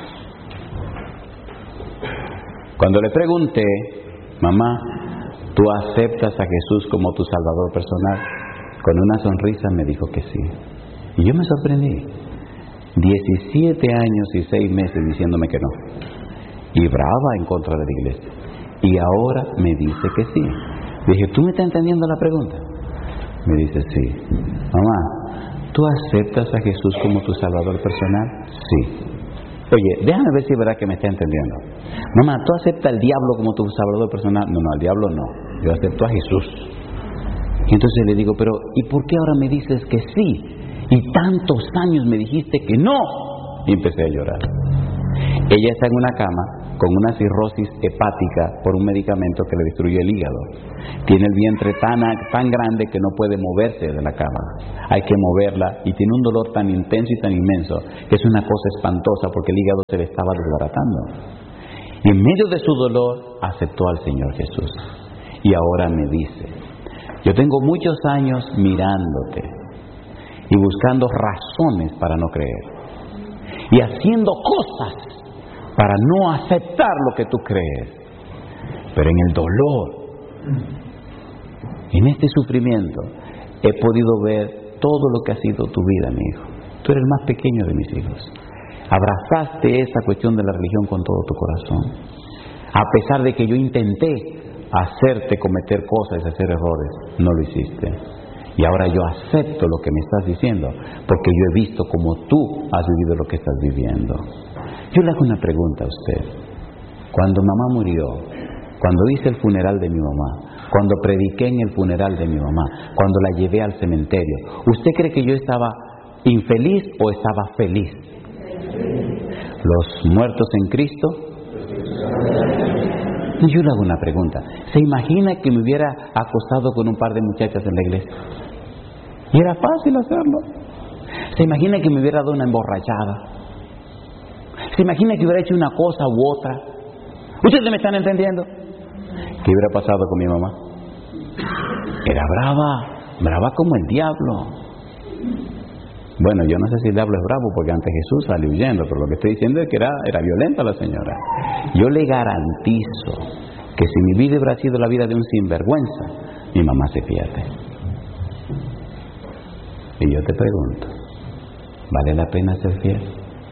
Cuando le pregunté, mamá, ¿tú aceptas a Jesús como tu Salvador personal? Con una sonrisa me dijo que sí. Y yo me sorprendí. diecisiete años y seis meses diciéndome que no. Y brava en contra de la iglesia. Y ahora me dice que sí. Dije, ¿tú me estás entendiendo la pregunta? Me dice, sí. Mamá, ¿tú aceptas a Jesús como tu Salvador personal? Sí. Oye, déjame ver si es verdad que me está entendiendo. Mamá, ¿tú aceptas al diablo como tu Salvador personal? No, no, al diablo no. Yo acepto a Jesús. Y entonces le digo, pero ¿y por qué ahora me dices que sí? Y tantos años me dijiste que no. Y empecé a llorar. Ella está en una cama con una cirrosis hepática por un medicamento que le destruyó el hígado. Tiene el vientre tan, tan grande que no puede moverse de la cama. Hay que moverla y tiene un dolor tan intenso y tan inmenso que es una cosa espantosa porque el hígado se le estaba desbaratando. Y en medio de su dolor aceptó al Señor Jesús. Y ahora me dice, yo tengo muchos años mirándote y buscando razones para no creer. Y haciendo cosas para no aceptar lo que tú crees. Pero en el dolor, en este sufrimiento, he podido ver todo lo que ha sido tu vida, mi hijo. Tú eres el más pequeño de mis hijos. Abrazaste esa cuestión de la religión con todo tu corazón. A pesar de que yo intenté hacerte cometer cosas y hacer errores, no lo hiciste. Y ahora yo acepto lo que me estás diciendo, porque yo he visto cómo tú has vivido lo que estás viviendo. Yo le hago una pregunta a usted. Cuando mamá murió, cuando hice el funeral de mi mamá, cuando prediqué en el funeral de mi mamá, cuando la llevé al cementerio, ¿usted cree que yo estaba infeliz o estaba feliz? ¿Los muertos en Cristo? Yo le hago una pregunta. ¿Se imagina que me hubiera acostado con un par de muchachas en la iglesia? Y era fácil hacerlo. ¿Se imagina que me hubiera dado una emborrachada? ¿Se imagina que hubiera hecho una cosa u otra? ¿Ustedes me están entendiendo? ¿Qué hubiera pasado con mi mamá? Era brava, brava como el diablo. Bueno, yo no sé si el diablo es bravo porque ante Jesús salió huyendo, pero lo que estoy diciendo es que era, era violenta la señora. Yo le garantizo que si mi vida hubiera sido la vida de un sinvergüenza, mi mamá se pierde. Y yo te pregunto, ¿vale la pena ser fiel?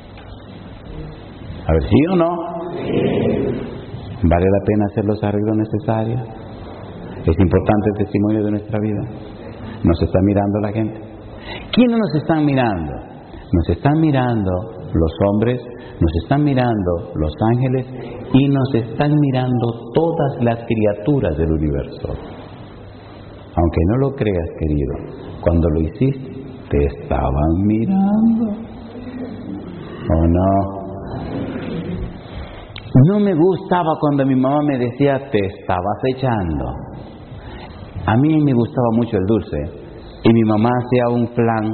A ver, ¿sí o no? ¿Vale la pena hacer los arreglos necesarios? ¿Es importante el testimonio de nuestra vida? ¿Nos está mirando la gente? ¿Quiénes nos están mirando? Nos están mirando los hombres, nos están mirando los ángeles y nos están mirando todas las criaturas del universo. Aunque no lo creas, querido, cuando lo hiciste, te estaban mirando. ¿O no? No me gustaba cuando mi mamá me decía, te estabas echando. A mí me gustaba mucho el dulce y mi mamá hacía un flan.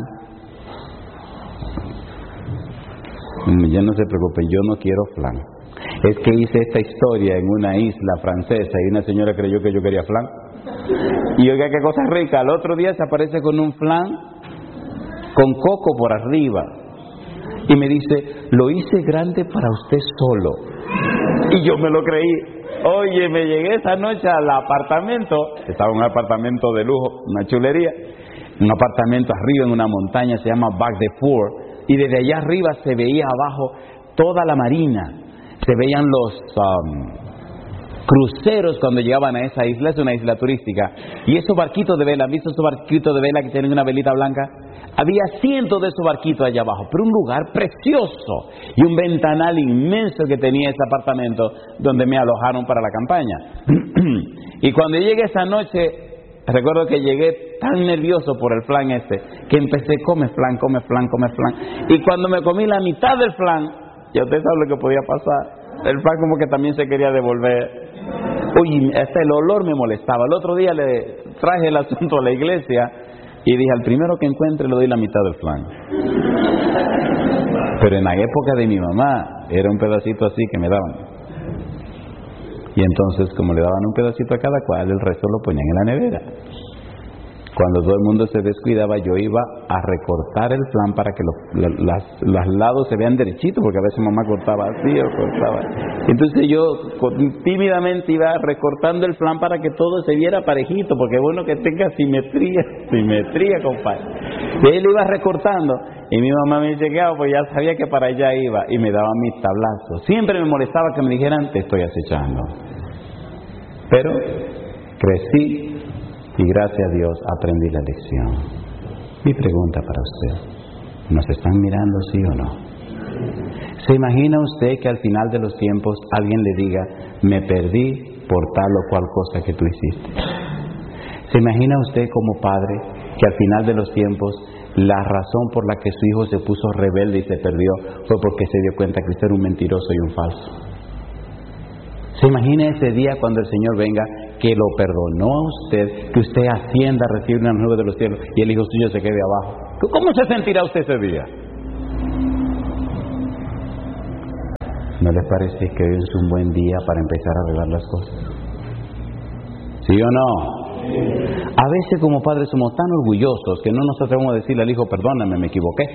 Ya no se preocupen, yo no quiero flan. Es que hice esta historia en una isla francesa y una señora creyó que yo quería flan. Y oiga qué cosa rica, al otro día se aparece con un flan con coco por arriba y me dice, lo hice grande para usted solo. Y yo me lo creí. Oye, me llegué esa noche al apartamento, estaba en un apartamento de lujo, una chulería, un apartamento arriba en una montaña, se llama Bac de Four, y desde allá arriba se veía abajo toda la marina, se veían los um, cruceros cuando llegaban a esa isla, es una isla turística, y esos barquitos de vela, ¿han visto esos barquitos de vela que tienen una velita blanca? Había cientos de esos barquitos allá abajo, pero un lugar precioso y un ventanal inmenso que tenía ese apartamento donde me alojaron para la campaña. Y cuando llegué esa noche, recuerdo que llegué tan nervioso por el flan este, que empecé, come flan, come flan, come flan. Y cuando me comí la mitad del flan, ya usted sabe lo que podía pasar. El flan como que también se quería devolver. Uy, hasta el olor me molestaba. El otro día le traje el asunto a la iglesia y dije, al primero que encuentre le doy la mitad del flan. Pero en la época de mi mamá, era un pedacito así que me daban. Y entonces, como le daban un pedacito a cada cual, el resto lo ponían en la nevera. Cuando todo el mundo se descuidaba, yo iba a recortar el flan para que los, las, los lados se vean derechitos, porque a veces mamá cortaba así o cortaba. Entonces yo tímidamente iba recortando el flan para que todo se viera parejito, porque es bueno que tenga simetría, simetría, compadre. Y él iba recortando, y mi mamá me llegaba, pues ya sabía que para allá iba, y me daba mis tablazos. Siempre me molestaba que me dijeran, te estoy acechando. Pero crecí, y gracias a Dios aprendí la lección. Mi pregunta para usted, ¿nos están mirando sí o no? ¿Se imagina usted que al final de los tiempos alguien le diga, me perdí por tal o cual cosa que tú hiciste? ¿Se imagina usted como padre que al final de los tiempos la razón por la que su hijo se puso rebelde y se perdió fue porque se dio cuenta que usted era un mentiroso y un falso? ¿Se imagina ese día cuando el Señor venga, que lo perdonó a usted, que usted ascienda, recibe una nube de los cielos y el hijo suyo se quede abajo? ¿Cómo se sentirá usted ese día? ¿No les parece que hoy es un buen día para empezar a arreglar las cosas? ¿Sí o no? A veces como padres somos tan orgullosos que no nos atrevemos a decirle al hijo, perdóname, me equivoqué.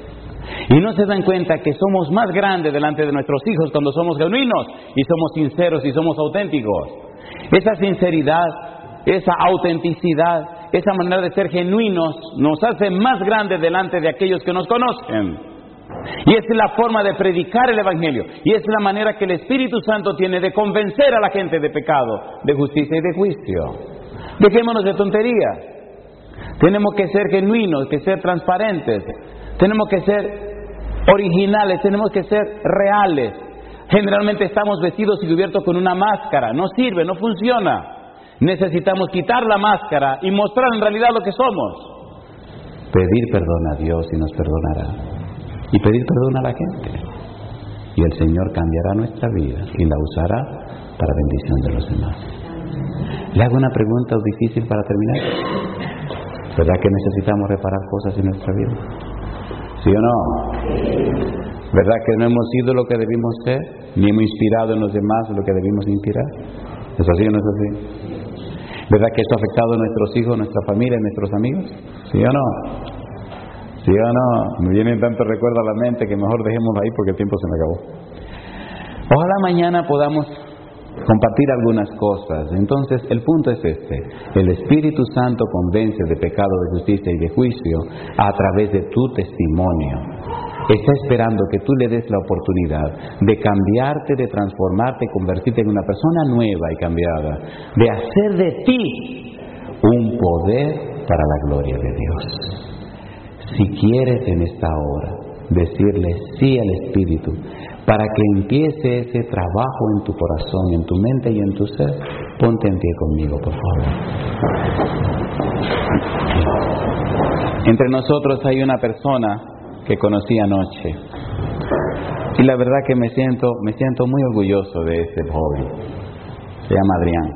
Y no se dan cuenta que somos más grandes delante de nuestros hijos cuando somos genuinos y somos sinceros y somos auténticos. Esa sinceridad, esa autenticidad, esa manera de ser genuinos nos hace más grandes delante de aquellos que nos conocen. Y es la forma de predicar el Evangelio. Y es la manera que el Espíritu Santo tiene de convencer a la gente de pecado, de justicia y de juicio. Dejémonos de tonterías. Tenemos que ser genuinos, que ser transparentes. Tenemos que ser originales, tenemos que ser reales. Generalmente estamos vestidos y cubiertos con una máscara. No sirve, no funciona. Necesitamos quitar la máscara y mostrar en realidad lo que somos. Pedir perdón a Dios y nos perdonará. Y pedir perdón a la gente. Y el Señor cambiará nuestra vida y la usará para bendición de los demás. Le hago una pregunta difícil para terminar. ¿Verdad que necesitamos reparar cosas en nuestra vida? ¿Sí o no? ¿Verdad que no hemos sido lo que debimos ser? Ni hemos inspirado en los demás lo que debimos inspirar. ¿Es así o no es así? ¿Verdad que esto ha afectado a nuestros hijos, nuestra familia, nuestros amigos? ¿Sí o no? ¿Sí o no? Me vienen tantos recuerdos a la mente que mejor dejémoslo ahí porque el tiempo se me acabó. Ojalá mañana podamos compartir algunas cosas. Entonces el punto es este: el Espíritu Santo convence de pecado, de justicia y de juicio a través de tu testimonio. Está esperando que tú le des la oportunidad de cambiarte, de transformarte, convertirte en una persona nueva y cambiada, de hacer de ti un poder para la gloria de Dios. Si quieres en esta hora decirle sí al Espíritu para que empiece ese trabajo en tu corazón, en tu mente y en tu ser, ponte en pie conmigo, por favor. Entre nosotros hay una persona que conocí anoche. Y la verdad que me siento, me siento muy orgulloso de este joven. Se llama Adrián.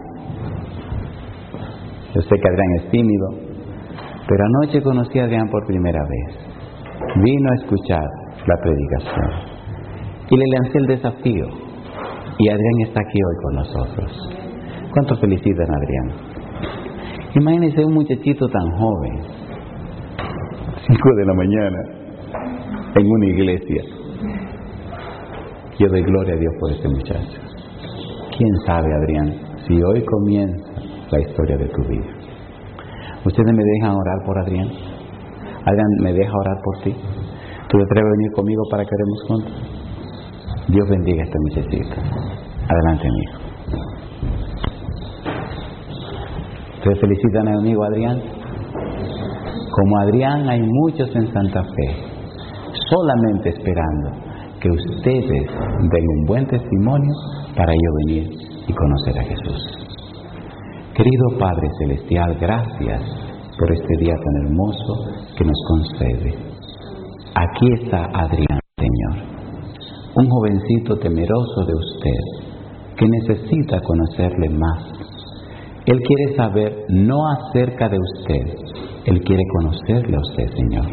Yo sé que Adrián es tímido, pero anoche conocí a Adrián por primera vez. Vino a escuchar la predicación y le lancé el desafío. Y Adrián está aquí hoy con nosotros. ¿Cuánto felicitan a Adrián? Imagínense un muchachito tan joven, cinco de la mañana, en una iglesia. Yo doy gloria a Dios por este muchacho. ¿Quién sabe, Adrián, si hoy comienza la historia de tu vida? ¿Ustedes me dejan orar por Adrián? Adrián, ¿me deja orar por ti? ¿Tú te atreves a venir conmigo para que oremos juntos? Dios bendiga a este muchachito. Adelante, amigo. ¿Ustedes felicitan a mi amigo Adrián? Como Adrián hay muchos en Santa Fe, solamente esperando que ustedes den un buen testimonio para yo venir y conocer a Jesús. Querido Padre Celestial, gracias por este día tan hermoso que nos concede. Aquí está Adrián, Señor, un jovencito temeroso de usted, que necesita conocerle más. Él quiere saber no acerca de usted, Él quiere conocerle a usted, Señor.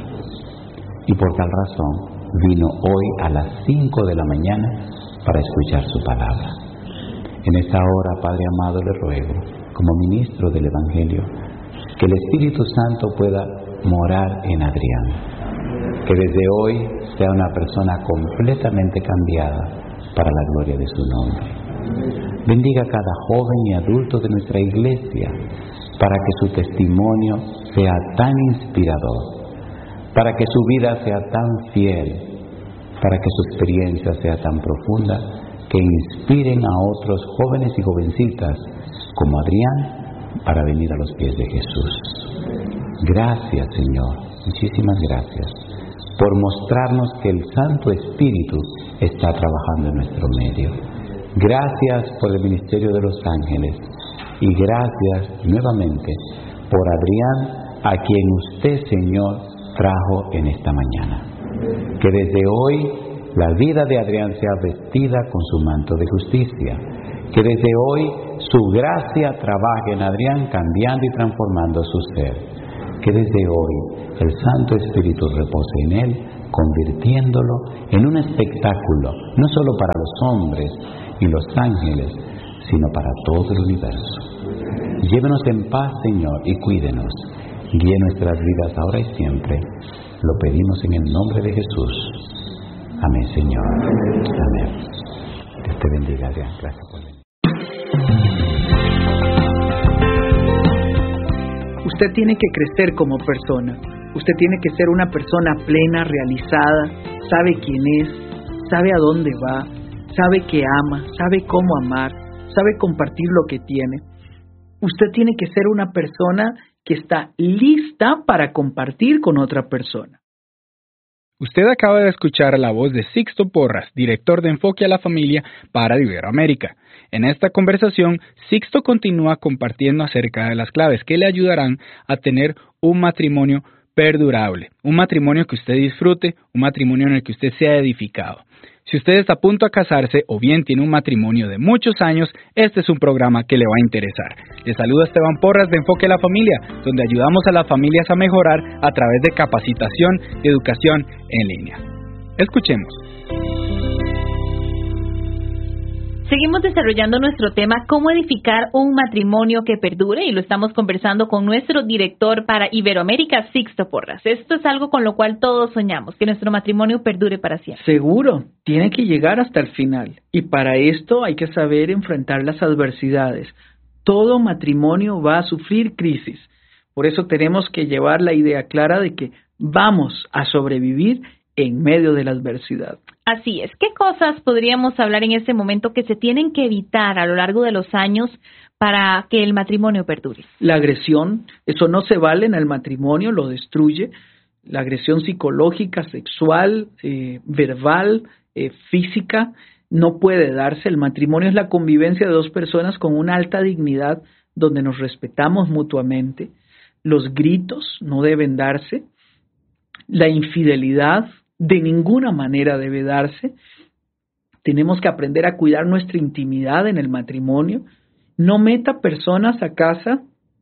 Y por tal razón, vino hoy a las cinco de la mañana para escuchar su palabra. En esta hora, Padre amado, le ruego, como ministro del Evangelio, que el Espíritu Santo pueda morar en Adrián, que desde hoy sea una persona completamente cambiada para la gloria de su nombre. Bendiga a cada joven y adulto de nuestra iglesia, para que su testimonio sea tan inspirador, para que su vida sea tan fiel, para que su experiencia sea tan profunda, que inspiren a otros jóvenes y jovencitas como Adrián para venir a los pies de Jesús. Gracias, Señor, muchísimas gracias por mostrarnos que el Santo Espíritu está trabajando en nuestro medio. Gracias por el ministerio de los ángeles y gracias nuevamente por Adrián, a quien usted, Señor, trajo en esta mañana. Que desde hoy la vida de Adrián sea vestida con su manto de justicia. Que desde hoy su gracia trabaje en Adrián, cambiando y transformando su ser. Que desde hoy el Santo Espíritu repose en él, convirtiéndolo en un espectáculo, no solo para los hombres y los ángeles, sino para todo el universo. Llévenos en paz, Señor, y cuídenos. Guíe nuestras vidas ahora y siempre. Lo pedimos en el nombre de Jesús. Amén, Señor. Amén. Dios te bendiga, Adrián. Gracias por venir. Usted tiene que crecer como persona. Usted tiene que ser una persona plena, realizada, sabe quién es, sabe a dónde va, sabe que ama, sabe cómo amar, sabe compartir lo que tiene. Usted tiene que ser una persona que está lista para compartir con otra persona. Usted acaba de escuchar la voz de Sixto Porras, director de Enfoque a la Familia para Iberoamérica. En esta conversación, Sixto continúa compartiendo acerca de las claves que le ayudarán a tener un matrimonio perdurable, un matrimonio que usted disfrute, un matrimonio en el que usted sea edificado. Si usted está a punto de casarse o bien tiene un matrimonio de muchos años, este es un programa que le va a interesar. Le saluda Esteban Porras de Enfoque a la Familia, donde ayudamos a las familias a mejorar a través de capacitación y educación en línea. Escuchemos. Seguimos desarrollando nuestro tema, cómo edificar un matrimonio que perdure, y lo estamos conversando con nuestro director para Iberoamérica, Sixto Porras. Esto es algo con lo cual todos soñamos, que nuestro matrimonio perdure para siempre. Seguro, tiene que llegar hasta el final. Y para esto hay que saber enfrentar las adversidades. Todo matrimonio va a sufrir crisis. Por eso tenemos que llevar la idea clara de que vamos a sobrevivir en medio de la adversidad. Así es. ¿Qué cosas podríamos hablar en este momento que se tienen que evitar a lo largo de los años para que el matrimonio perdure? La agresión, eso no se vale en el matrimonio, lo destruye. La agresión psicológica, sexual, eh, verbal, eh, física, no puede darse. El matrimonio es la convivencia de dos personas con una alta dignidad donde nos respetamos mutuamente. Los gritos no deben darse. La infidelidad de ninguna manera debe darse, Tenemos que aprender a cuidar nuestra intimidad en el matrimonio. No meta personas a casa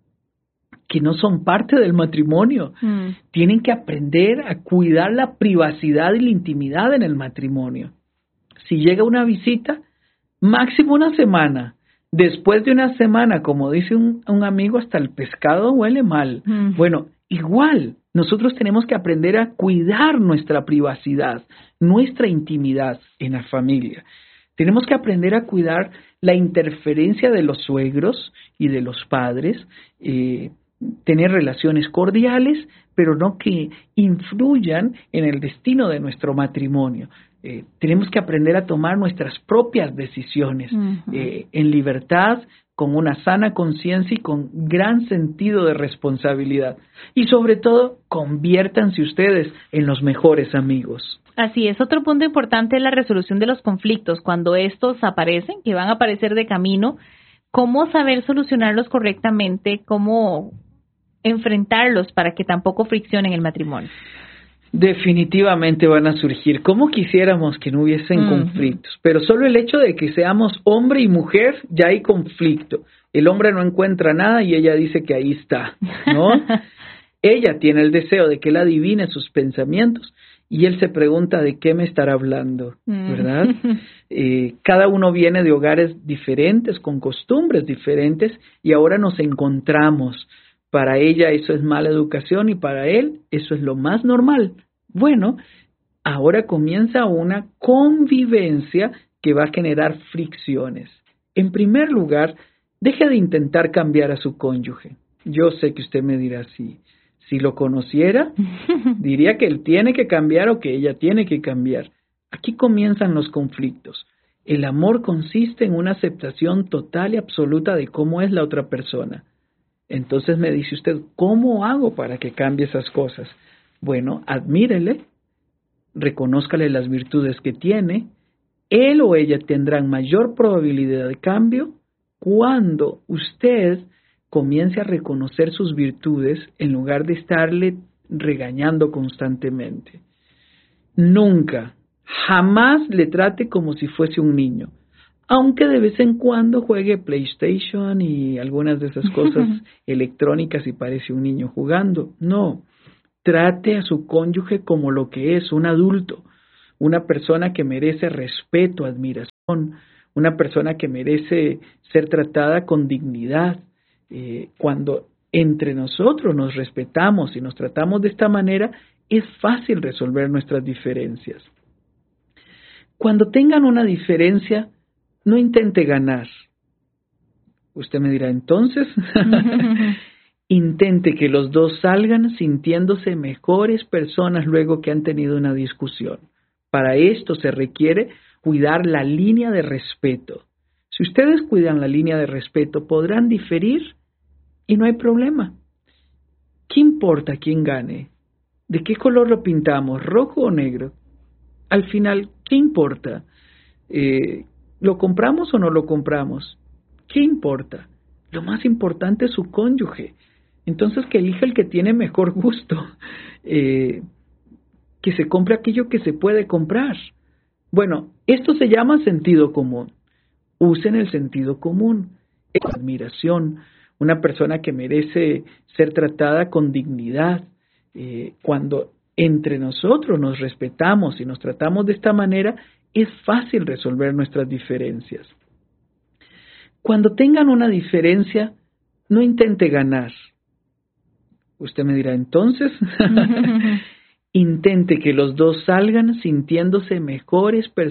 que no son parte del matrimonio. Mm. Tienen que aprender a cuidar la privacidad y la intimidad en el matrimonio. Si llega una visita, máximo una semana. Después de una semana, como dice un, un amigo, hasta el pescado huele mal. Mm. Bueno, igual, nosotros tenemos que aprender a cuidar nuestra privacidad, nuestra intimidad en la familia. Tenemos que aprender a cuidar la interferencia de los suegros y de los padres, eh, tener relaciones cordiales, pero no que influyan en el destino de nuestro matrimonio. Eh, tenemos que aprender a tomar nuestras propias decisiones uh-huh. eh, en libertad, con una sana conciencia y con gran sentido de responsabilidad. Y sobre todo, conviértanse ustedes en los mejores amigos. Así es. Otro punto importante es la resolución de los conflictos. Cuando estos aparecen, que van a aparecer de camino, ¿cómo saber solucionarlos correctamente? ¿Cómo enfrentarlos para que tampoco friccionen el matrimonio? Definitivamente van a surgir. ¿Cómo quisiéramos que no hubiesen uh-huh. conflictos? Pero solo el hecho de que seamos hombre y mujer, ya hay conflicto. El hombre no encuentra nada y ella dice que ahí está, ¿no? Ella tiene el deseo de que él adivine sus pensamientos y él se pregunta de qué me estará hablando, ¿verdad? Uh-huh. Eh, cada uno viene de hogares diferentes, con costumbres diferentes y ahora nos encontramos. Para ella eso es mala educación y para él eso es lo más normal. Bueno, ahora comienza una convivencia que va a generar fricciones. En primer lugar, deje de intentar cambiar a su cónyuge. Yo sé que usted me dirá, si, si lo conociera, diría que él tiene que cambiar o que ella tiene que cambiar. Aquí comienzan los conflictos. El amor consiste en una aceptación total y absoluta de cómo es la otra persona. Entonces me dice usted, ¿cómo hago para que cambie esas cosas? Bueno, admírele, reconózcale las virtudes que tiene. Él o ella tendrán mayor probabilidad de cambio cuando usted comience a reconocer sus virtudes en lugar de estarle regañando constantemente. Nunca, jamás le trate como si fuese un niño. Aunque de vez en cuando juegue PlayStation y algunas de esas cosas electrónicas y parece un niño jugando. No, trate a su cónyuge como lo que es, un adulto, una persona que merece respeto, admiración, una persona que merece ser tratada con dignidad. Eh, cuando entre nosotros nos respetamos y nos tratamos de esta manera, es fácil resolver nuestras diferencias. Cuando tengan una diferencia, no intente ganar. Usted me dirá, entonces, intente que los dos salgan sintiéndose mejores personas luego que han tenido una discusión. Para esto se requiere cuidar la línea de respeto. Si ustedes cuidan la línea de respeto, podrán diferir y no hay problema. ¿Qué importa quién gane? ¿De qué color lo pintamos? ¿Rojo o negro? Al final, ¿qué importa? Eh... ¿Lo compramos o no lo compramos? ¿Qué importa? Lo más importante es su cónyuge. Entonces que elija el que tiene mejor gusto. Eh, que se compre aquello que se puede comprar. Bueno, esto se llama sentido común. Usen el sentido común. Admiración. Una persona que merece ser tratada con dignidad. Eh, cuando entre nosotros nos respetamos y nos tratamos de esta manera, es fácil resolver nuestras diferencias. Cuando tengan una diferencia, no intente ganar. Usted me dirá, entonces, intente que los dos salgan sintiéndose mejores personas.